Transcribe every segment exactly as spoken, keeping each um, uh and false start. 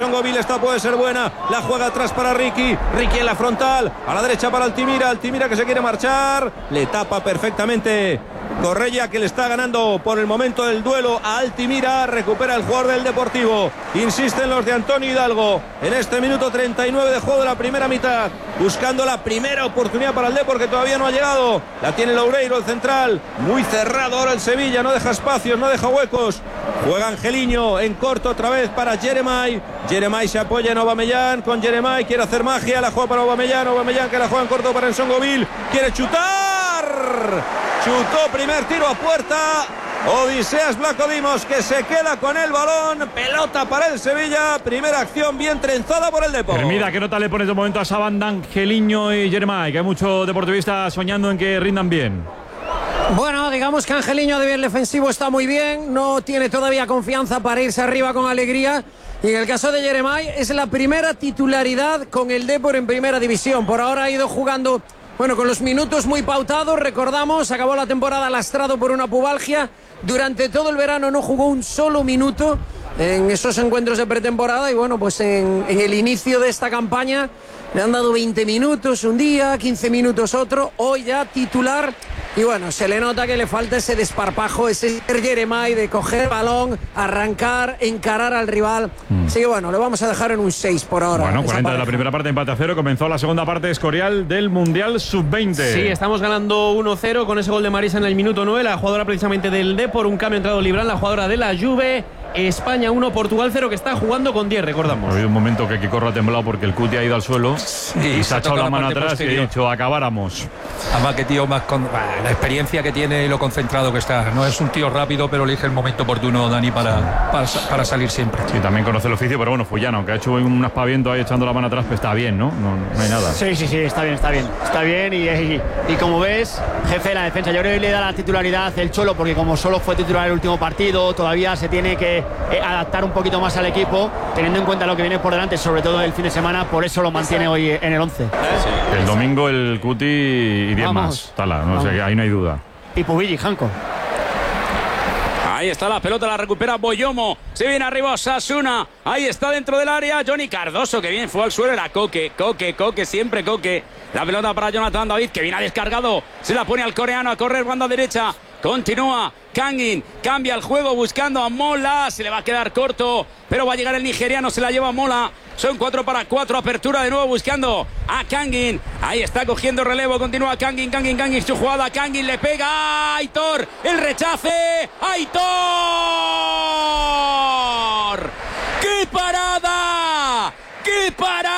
Songoville, esta puede ser buena. La juega atrás para Ricky. Ricky en la frontal. A la derecha para Altimira. Altimira que se quiere marchar. Le tapa perfectamente Correia, que le está ganando por el momento del duelo a Altimira. Recupera el jugador del Deportivo. Insisten los de Antonio Hidalgo en este minuto treinta y nueve de juego de la primera mitad, buscando la primera oportunidad para el Depor, que todavía no ha llegado. La tiene Loureiro, el central. Muy cerrado ahora el Sevilla. No deja espacios, no deja huecos. Juega Angeliño en corto otra vez para Jeremai. Jeremai se apoya en Aubameyang. Con Jeremai quiere hacer magia. La juega para Aubameyang. Aubameyang que la juega en corto para Nsongoville. Quiere chutar. Chutó, primer tiro a puerta. Odiseas Vlachodimos, que se queda con el balón. Pelota para el Sevilla. Primera acción bien trenzada por el Depor. Mira, ¿qué nota le pones de momento a esa banda Angeliño y Jeremai? Que hay muchos deportivistas soñando en que rindan bien. Bueno, digamos que Angeliño a nivel defensivo está muy bien. No tiene todavía confianza para irse arriba con alegría. Y en el caso de Jeremai es la primera titularidad con el Depor en primera división. Por ahora ha ido jugando, bueno, con los minutos muy pautados. Recordamos, acabó la temporada lastrado por una pubalgia. Durante todo el verano no jugó un solo minuto en esos encuentros de pretemporada. Y bueno, pues en, en el inicio de esta campaña le han dado veinte minutos un día, quince minutos otro. Hoy ya titular. Y bueno, se le nota que le falta ese desparpajo, ese Jeremai de coger el balón, arrancar, encarar al rival. Mm. Así que bueno, le vamos a dejar en un seis por ahora. Bueno, cuarenta de la primera parte, empate a cero. Comenzó la segunda parte Escorial del Mundial sub veinte. Sí, estamos ganando uno cero con ese gol de Marisa en el minuto nueve. La jugadora precisamente del Depor, un cambio entrado Librán, la jugadora de la Juve. España uno, Portugal cero, que está jugando con diez, recordamos. Ha habido un momento que Kikorra ha temblado porque el Cuti ha ido al suelo sí, y se ha echado la mano atrás posterior. Y ha dicho, acabáramos. Además que tío más con la experiencia que tiene y lo concentrado que está. No es un tío rápido, pero elige el momento oportuno, Dani, para, para, para salir siempre. Sí, también conoce el oficio, pero bueno, Fullano, aunque ha hecho un aspaviento ahí echando la mano atrás, pues está bien, ¿no? No, no hay nada. Sí, sí, sí, está bien, está bien. Está bien y, y, y como ves, jefe de la defensa, yo creo que le da la titularidad el Cholo, porque como solo fue titular el último partido, todavía se tiene que eh, adaptar un poquito más al equipo, teniendo en cuenta lo que viene por delante, sobre todo el fin de semana. Por eso lo mantiene hoy en el once. Sí. El domingo el Cuti y diez más, Tala, no sé, ahí no hay duda. Y Pubilli, Janko. Ahí está la pelota, la recupera Boyomo. Se viene arriba Osasuna. Ahí está dentro del área Johnny Cardoso, que bien fue al suelo. Era Coque, Coque, Coque, siempre Coque. La pelota para Jonathan David, que viene a descargado. Se la pone al coreano a correr banda derecha. Continúa Kangin, cambia el juego buscando a Mola. Se le va a quedar corto, pero va a llegar el nigeriano. Se la lleva Mola. Son cuatro para cuatro. Apertura de nuevo buscando a Kangin. Ahí está cogiendo relevo. Continúa Kangin, Kangin, Kangin. Su jugada. Kangin le pega a Aitor. El rechace. Aitor. ¡Qué parada! ¡Qué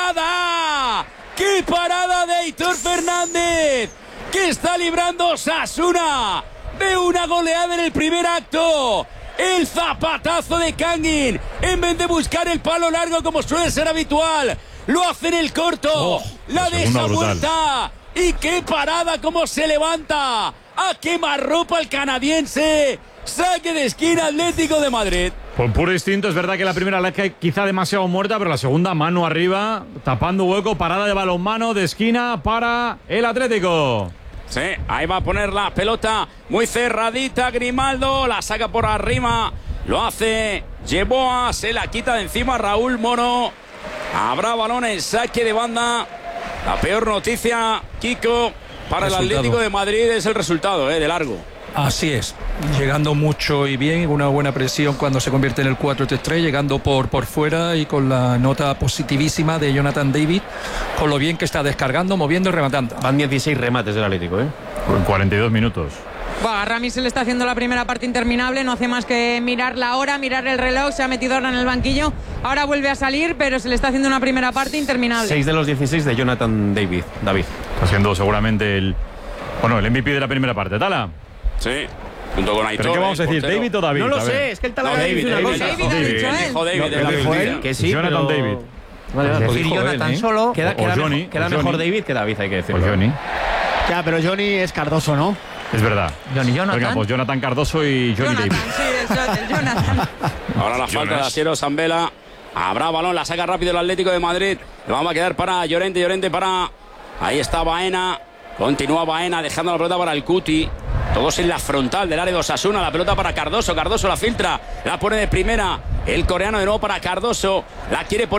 parada! ¡Qué parada de Aitor Fernández! Que está librando Osasuna de una goleada en el primer acto. El zapatazo de Kangin, en vez de buscar el palo largo como suele ser habitual, lo hace en el corto. Oh, la deja vuelta. Y qué parada, cómo se levanta. A quemarropa el canadiense. Saque de esquina Atlético de Madrid. Por puro instinto, es verdad que la primera la que quizá demasiado muerta, pero la segunda mano arriba, tapando hueco, parada de balonmano de esquina para el Atlético. Sí, ahí va a poner la pelota muy cerradita Grimaldo, la saca por arriba, lo hace Yeboah, se la quita de encima Raúl Moro. Habrá balón en saque de banda. La peor noticia, Kiko, para resultado. El Atlético de Madrid es el resultado, eh, de largo. Así es, llegando mucho y bien, una buena presión cuando se convierte en el cuatro tres tres, llegando por, por fuera y con la nota positivísima de Jonathan David, con lo bien que está descargando, moviendo y rematando. Van dieciséis remates del Atlético, ¿eh? En cuarenta y dos minutos. Bah, Rami se le está haciendo la primera parte interminable, no hace más que mirar la hora, mirar el reloj, se ha metido ahora en el banquillo, ahora vuelve a salir, pero se le está haciendo una primera parte interminable. seis de los dieciséis de Jonathan David. David. Está siendo seguramente el, bueno, el M V P de la primera parte, Tala. Sí, junto con Aitor. ¿Pero qué vamos a decir? ¿David o David? No lo sé, es que el Tala no, David, una David, cosa. David, David, David, David, dijo David, no, David, David, que sí, Jonathan pero... David. Vale, vale, pues decir Jonathan él, ¿eh? solo. Queda, queda, o Johnny, mejor, queda o mejor Johnny. David que David, hay que decirlo. Pues Johnny. Ya, pero Johnny es Cardoso, ¿no? Es verdad. Johnny Jonathan. Venga, pues Jonathan Cardoso y Johnny Jonathan, David. sí, el, el Jonathan. Ahora la falta de Asiero Zambela. Habrá balón, la saca rápido el Atlético de Madrid. Le vamos a quedar para Llorente, Llorente para... Ahí está Baena. Continúa Baena dejando la pelota para el Cuti. Todos en la frontal del área de Osasuna. La pelota para Cardoso. Cardoso la filtra. La pone de primera. El coreano de nuevo para Cardoso. La quiere poner.